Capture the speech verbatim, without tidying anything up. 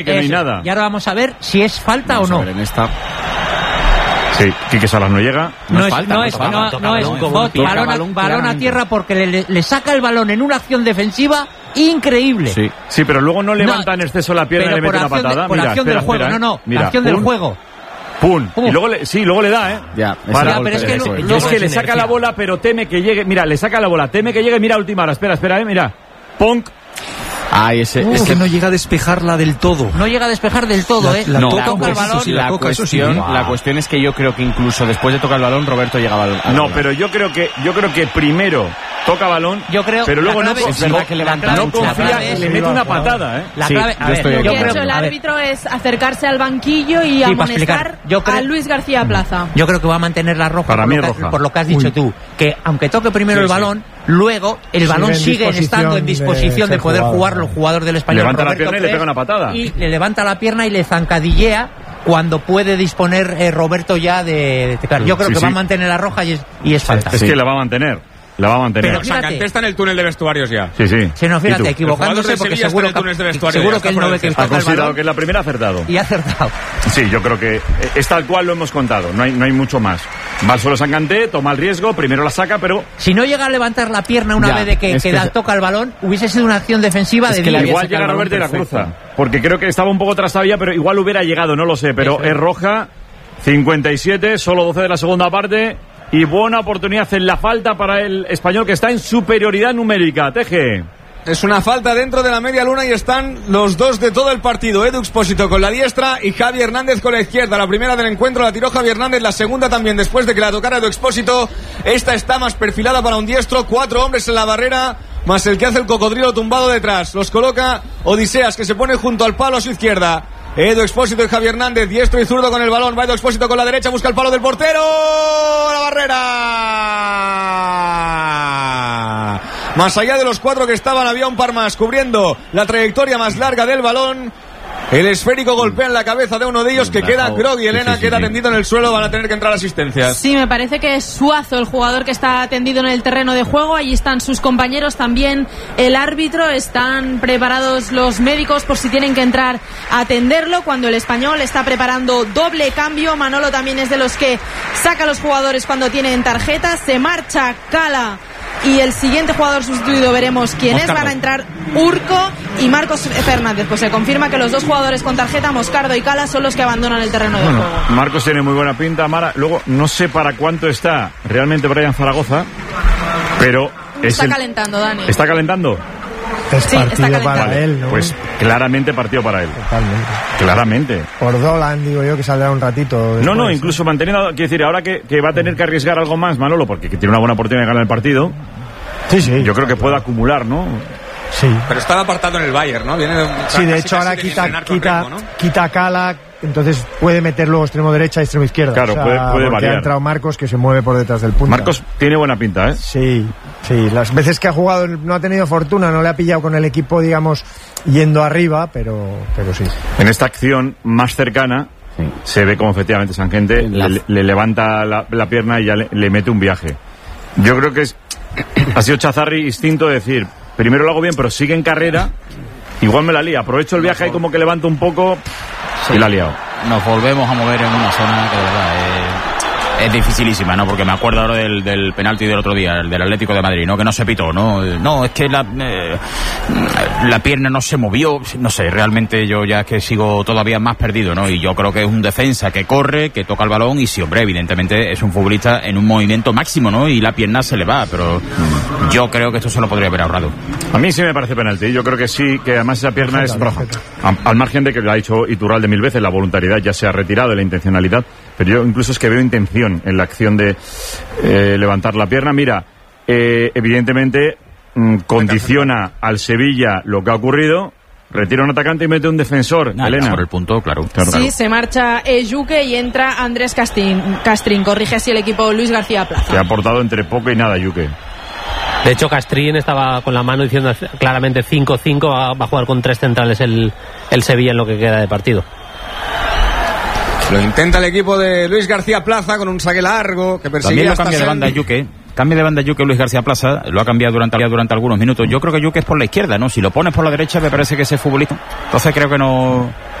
que no hay nada. Y ahora vamos a ver si es falta vamos o no. A ver en esta. Sí, Quique Salas no llega. No, No es falta, no no es, falta, no, toca no es balón, bot, toca balón, a- balón balón a claramente. tierra porque le, le- le saca el balón en una acción defensiva increíble. Sí, sí, pero luego no levanta en exceso la pierna y le Pero mete por una acción de- patada. por Mira, acción espera, del juego, espera, no, ¿eh? no, Mira, la acción del pum, juego. Pum. Pum. Y luego le, sí, luego le da, ¿eh? Ya, Para- ese pero es que golpe, lo- eso Y es que le es saca energía. la bola, pero teme que llegue. Mira, le saca la bola, teme que llegue. Mira, última hora. Espera, espera, ¿eh? Mira. Punk. Ay, ese, Es ese que no llega a despejarla del todo. No llega a despejar del todo, La- ¿eh? la No, toca toca un el poquito, balón. sí, la la, toca, eso sí. cuestión, Wow. la cuestión es que yo creo que incluso después de tocar el balón, Roberto llegaba al, al No, balón. pero yo creo que yo creo que primero toca balón, Yo creo- pero luego la no, clave- es verdad que levanta no mucho la confía clave y es- le mete una patada, ¿eh? La Sí, clave, a yo ver, estoy de Lo yo que ha creo, hecho el a ver, árbitro es acercarse al banquillo y Sí, para amonestar explicar. Yo creo- a Luis García Plaza. yo creo que va a mantener la roja, Para por, mí lo es que, roja. por lo que has dicho Uy. tú, que aunque toque primero Sí, el sí. balón, luego el balón Sigue en sigue estando en disposición de, ser poder jugador. jugar los jugadores del Español. Levanta la Roberto pierna y le Pérez, pega una patada. Y le levanta la pierna y le zancadillea cuando puede disponer eh, Roberto ya de, de claro, yo creo Sí, que sí. va a mantener la roja y es, y es falta. Es Sí. que la va a mantener, la va a mantener. Pero fíjate. Sanganté está en el túnel de vestuarios ya. Sí, sí. Si no, ¿Y fíjate, tú? equivocándose El jugador porque del Sevilla seguro está en el túnel de que, vestuario, seguro ya que él está no fuera ve que de toca Ha el considerado balón que es la primera acertado. y ha acertado. Sí, yo creo que es tal cual lo hemos contado, no hay, no hay mucho más. Va al suelo Sanganté, toma el riesgo, primero la saca, pero Si no llega a levantar la pierna una Ya, vez de que, es que que da- es- toca el balón, hubiese sido una acción defensiva Es de que la diez. igual saca el llega balón Roberto y la perfecto. cruza. Porque creo que estaba un poco trastabilla, pero igual hubiera llegado, no lo sé. Pero Eso es. es roja, cincuenta y siete, solo doce de la segunda parte. Y buena oportunidad en la falta para el español que está en superioridad numérica. Teje. Es una falta dentro de la media luna y están los dos de todo el partido. Edu Expósito con la diestra y Javi Hernández con la izquierda. La primera del encuentro la tiró Javi Hernández, la segunda también después de que la tocara Edu Expósito. Esta está más perfilada para un diestro. Cuatro hombres en la barrera, más el que hace el cocodrilo tumbado detrás. Los coloca Odiseas, que se pone junto al palo a su izquierda. Edu Expósito y Javi Hernández, diestro y zurdo con el balón. Va Edu Expósito con la derecha, busca el palo del portero. La barrera. Más allá de los cuatro que estaban, había un par más cubriendo la trayectoria más larga del balón. El esférico golpea en la cabeza de uno de ellos, que queda groggy. Elena sí, sí, queda sí. tendido en el suelo, van a tener que entrar asistencias. Sí, me parece que es Suazo el jugador que está tendido en el terreno de juego. Allí están sus compañeros, también el árbitro. Están preparados los médicos por si tienen que entrar a atenderlo. Cuando el español está preparando doble cambio, Manolo también es de los que saca a los jugadores cuando tienen tarjeta. Se marcha Cala y el siguiente jugador sustituido veremos quién es. Van a entrar Urco y Marcos Fernández. Pues se confirma que los dos jugadores con tarjeta, Moscardo y Cala, son los que abandonan el terreno de Bueno, juego. Marcos tiene muy buena pinta, Mara. Luego, no sé para cuánto está realmente Brian Zaragoza, pero es Está el- calentando, Dani. ¿Está calentando? Es Sí, está partido calentando. para Vale, él, ¿no? pues claramente partido para él. Totalmente. Claramente. Por Dolan, digo yo, que saldrá un ratito. No, después, no, incluso manteniendo, quiero decir, ahora que, que va a tener que arriesgar algo más Manolo, porque que tiene una buena oportunidad de ganar el partido, Sí, sí. yo creo que puede acumular, ¿no? Sí. Pero estaba apartado en el Bayern, ¿no? Viene de, Sí, de casi, hecho casi ahora de quita, entrenar con quita, ritmo, ¿no? quita a Cala, entonces puede meter luego extremo derecha y extremo izquierda. Claro, O sea, puede- puede porque variar. ha entrado Marcos, que se mueve por detrás del punto. Marcos tiene buena pinta, ¿eh? Sí, sí. Las veces que ha jugado no ha tenido fortuna, no le ha pillado con el equipo, digamos, yendo arriba, pero, pero sí. En esta acción más cercana, se ve como efectivamente Sanjente La- le, le levanta la, la pierna y ya le, le mete un viaje. Yo creo que es ha sido Chazarri instinto de decir, primero lo hago bien, pero sigue en carrera, igual me la lía, aprovecho el viaje y como que levanto un poco y la ha liado. Nos volvemos a mover en una zona que de verdad es, es dificilísima, ¿no? Porque me acuerdo ahora del, del penalti del otro día, el del Atlético de Madrid, ¿no? Que no se pitó, ¿no? No, es que la, eh, la pierna no se movió, no sé, realmente yo ya es que sigo todavía más perdido, ¿no? Y yo creo que es un defensa que corre, que toca el balón y sí, hombre, evidentemente es un futbolista en un movimiento máximo, ¿no? Y la pierna se le va, pero yo creo que esto se lo podría haber ahorrado. A mí sí me parece penalti, yo creo que sí, que además esa pierna es roja. Al, al margen de que lo ha dicho Iturralde mil veces, la voluntariedad ya se ha retirado de la intencionalidad, pero yo incluso es que veo intención en la acción de eh, levantar la pierna. Mira, eh, evidentemente mm, condiciona al Sevilla lo que ha ocurrido, retira un atacante y mete un defensor, Nada, Elena. por el punto, claro. Claro, Sí, claro. se marcha Ejuque y entra Andrés Castrín. Castrín corrige así el equipo Luis García Plaza. Que ha aportado entre poco y nada, Yuque. De hecho, Castrín estaba con la mano diciendo claramente cinco cinco, va va a jugar con tres centrales el, el Sevilla en lo que queda de partido. Lo intenta el equipo de Luis García Plaza con un saque largo que persigue También lo hasta cambia de Sen. banda Yuque. cambio de banda Yuque Luis García Plaza, lo ha cambiado durante, durante algunos minutos. Yo creo que Yuque es por la izquierda, ¿no? Si lo pones por la derecha me parece que ese futbolista, entonces creo que no